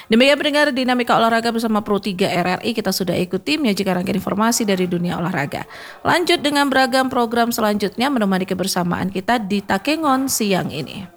Demikian pendengar Dinamika Olahraga bersama Pro 3 RRI, kita sudah ikuti menyajikan rangkaian informasi dari dunia olahraga. Lanjut dengan beragam program selanjutnya menemani kebersamaan kita di Takengon siang ini.